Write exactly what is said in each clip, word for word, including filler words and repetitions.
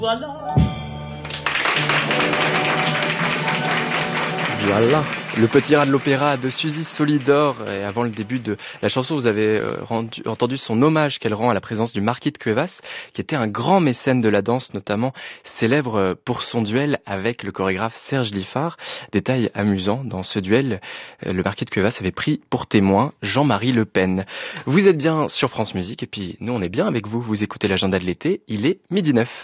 Voilà. Voilà, le petit rat de l'opéra de Suzy Solidor. Et avant le début de la chanson, vous avez euh, rendu, entendu son hommage qu'elle rend à la présence du marquis de Cuevas, qui était un grand mécène de la danse, notamment célèbre pour son duel avec le chorégraphe Serge Liffard. Détail amusant, dans ce duel, euh, le marquis de Cuevas avait pris pour témoin Jean-Marie Le Pen. Vous êtes bien sur France Musique, et puis nous on est bien avec vous. Vous écoutez l'agenda de l'été, il est midi neuf.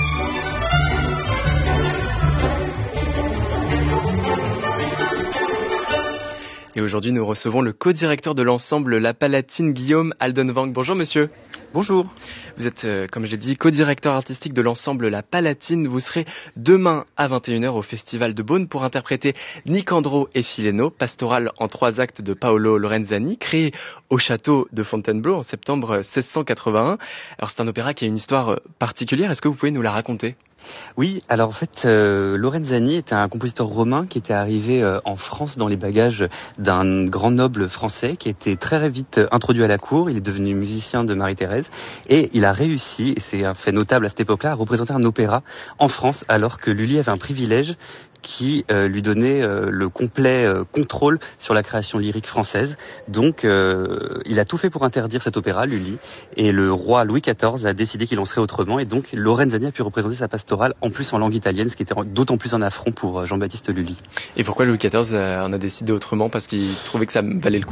Et aujourd'hui, nous recevons le co-directeur de l'ensemble La Palatine, Guillaume Aldenwang. Bonjour monsieur. Bonjour. Vous êtes, euh, comme je l'ai dit, co-directeur artistique de l'ensemble La Palatine. Vous serez demain à vingt et une heures au Festival de Beaune pour interpréter Nicandro e Fileno, pastorale en trois actes de Paolo Lorenzani, créé au château de Fontainebleau en septembre seize cent quatre-vingt-un. Alors c'est un opéra qui a une histoire particulière. Est-ce que vous pouvez nous la raconter ? Oui, alors en fait, euh, Lorenzani était un compositeur romain qui était arrivé euh, en France dans les bagages d'un grand noble français qui était très vite introduit à la cour. Il est devenu musicien de Marie-Thérèse et il a réussi, et c'est un fait notable à cette époque-là, à représenter un opéra en France alors que Lully avait un privilège qui euh, lui donnait euh, le complet euh, contrôle sur la création lyrique française. Donc euh, il a tout fait pour interdire cet opéra, Lully, et le roi Louis quatorze a décidé qu'il en serait autrement, et donc Lorenzani a pu représenter sa pastorale en plus en langue italienne, ce qui était d'autant plus un affront pour Jean-Baptiste Lully. Et pourquoi Louis quatorze en a décidé autrement ? Parce qu'il trouvait que ça valait le coup ?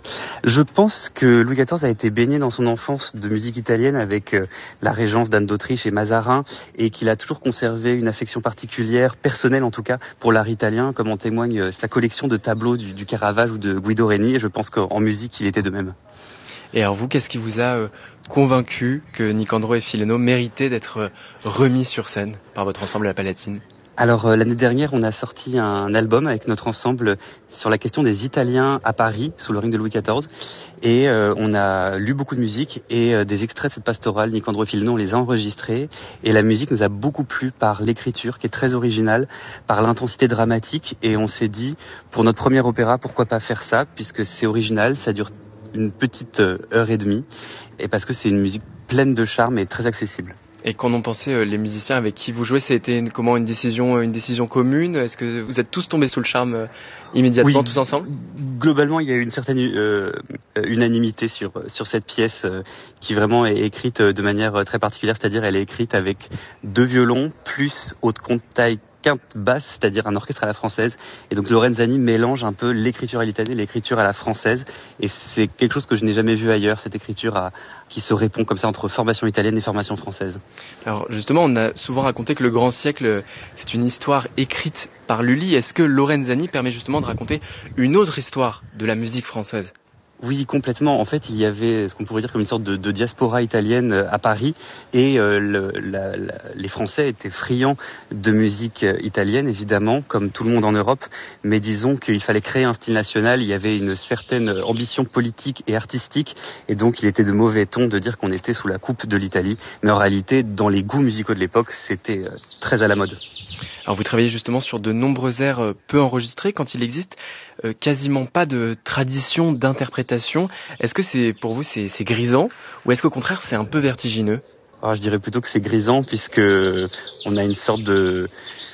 Je pense que Louis quatorze a été baigné dans son enfance de musique italienne avec euh, la régence d'Anne d'Autriche et Mazarin, et qu'il a toujours conservé une affection particulière, personnelle en tout cas, pour l'art italien, comme en témoigne euh, sa collection de tableaux du, du Caravage ou de Guido Reni, et je pense qu'en musique il était de même. Et alors vous, qu'est-ce qui vous a euh, convaincu que Nicandro e Fileno méritait d'être euh, remis sur scène par votre ensemble La Palatine ? Alors euh, l'année dernière, on a sorti un album avec notre ensemble sur la question des Italiens à Paris, sous le règne de Louis quatorze. Et euh, on a lu beaucoup de musique et euh, des extraits de cette pastorale, Nicandro e Fileno, on les a enregistrés. Et la musique nous a beaucoup plu par l'écriture, qui est très originale, par l'intensité dramatique. Et on s'est dit, pour notre premier opéra, pourquoi pas faire ça, puisque c'est original, ça dure une petite heure et demie, et parce que c'est une musique pleine de charme et très accessible. Et qu'en ont pensé euh, les musiciens avec qui vous jouez ? C'était une, comment une décision, une décision commune ? Est-ce que vous êtes tous tombés sous le charme euh, immédiatement, oui, tous ensemble ? Globalement, il y a eu une certaine euh, unanimité sur sur cette pièce euh, qui vraiment est écrite de manière très particulière, c'est-à-dire elle est écrite avec deux violons plus haute taille quinte basse, c'est-à-dire un orchestre à la française. Et donc Lorenzani mélange un peu l'écriture à l'italienne et l'écriture à la française. Et c'est quelque chose que je n'ai jamais vu ailleurs, cette écriture à, qui se répond comme ça entre formation italienne et formation française. Alors justement, on a souvent raconté que le grand siècle, c'est une histoire écrite par Lully. Est-ce que Lorenzani permet justement de raconter une autre histoire de la musique française ? Oui, complètement. En fait, il y avait ce qu'on pourrait dire comme une sorte de, de diaspora italienne à Paris, et euh, le, la, la, les Français étaient friands de musique italienne, évidemment, comme tout le monde en Europe, mais disons qu'il fallait créer un style national. Il y avait une certaine ambition politique et artistique, et donc il était de mauvais ton de dire qu'on était sous la coupe de l'Italie, mais en réalité, dans les goûts musicaux de l'époque, c'était très à la mode. Alors vous travaillez justement sur de nombreux airs peu enregistrés, quand il existe euh, quasiment pas de tradition d'interprétation. Est-ce que c'est pour vous c'est, c'est grisant, ou est-ce qu'au contraire c'est un peu vertigineux ? Alors, je dirais plutôt que c'est grisant, puisque on a une sorte de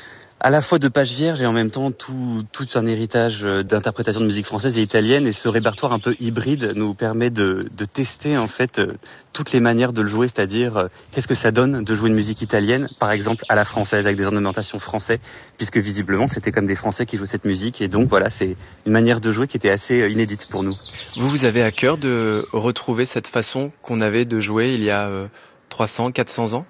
à la fois de page vierge et en même temps tout, tout un héritage d'interprétation de musique française et italienne, et ce répertoire un peu hybride nous permet de, de tester en fait toutes les manières de le jouer, c'est-à-dire qu'est-ce que ça donne de jouer une musique italienne, par exemple à la française avec des ornementations françaises, puisque visiblement c'était comme des Français qui jouaient cette musique, et donc voilà, c'est une manière de jouer qui était assez inédite pour nous. Vous, vous avez à cœur de retrouver cette façon qu'on avait de jouer il y a euh, trois cents, quatre cents ans ?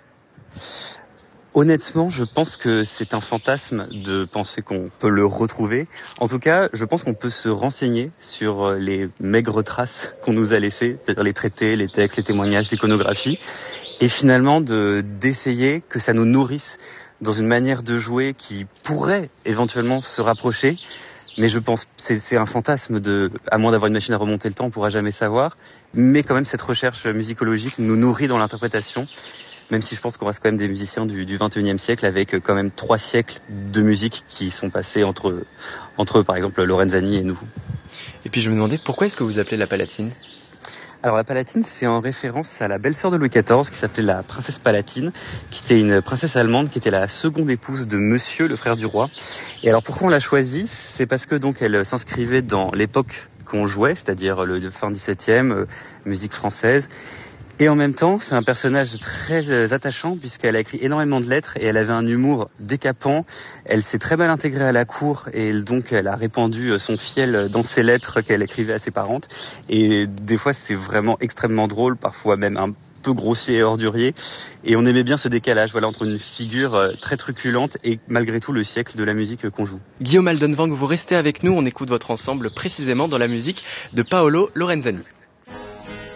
Honnêtement, je pense que c'est un fantasme de penser qu'on peut le retrouver. En tout cas, je pense qu'on peut se renseigner sur les maigres traces qu'on nous a laissées, c'est-à-dire les traités, les textes, les témoignages, l'iconographie, et finalement de d'essayer que ça nous nourrisse dans une manière de jouer qui pourrait éventuellement se rapprocher. Mais je pense que c'est, c'est un fantasme de, à moins d'avoir une machine à remonter le temps, on pourra jamais savoir. Mais quand même, cette recherche musicologique nous nourrit dans l'interprétation. Même si je pense qu'on reste quand même des musiciens du, du vingt et unième siècle, avec quand même trois siècles de musique qui sont passés entre, entre par exemple Lorenzani et nous. Et puis je me demandais, pourquoi est-ce que vous appelez La Palatine ? Alors la Palatine, c'est en référence à la belle-sœur de Louis quatorze qui s'appelait la princesse Palatine, qui était une princesse allemande qui était la seconde épouse de Monsieur, le frère du roi. Et alors pourquoi on l'a choisie ? C'est parce que donc elle s'inscrivait dans l'époque qu'on jouait, c'est-à-dire le fin dix-septième, euh, musique française. Et en même temps, c'est un personnage très attachant puisqu'elle a écrit énormément de lettres et elle avait un humour décapant. Elle s'est très mal intégrée à la cour et donc elle a répandu son fiel dans ses lettres qu'elle écrivait à ses parentes. Et des fois, c'est vraiment extrêmement drôle, parfois même un peu grossier et ordurier. Et on aimait bien ce décalage, voilà, entre une figure très truculente et malgré tout le siècle de la musique qu'on joue. Guillaume Aldenwang, vous restez avec nous, on écoute votre ensemble précisément dans la musique de Paolo Lorenzani.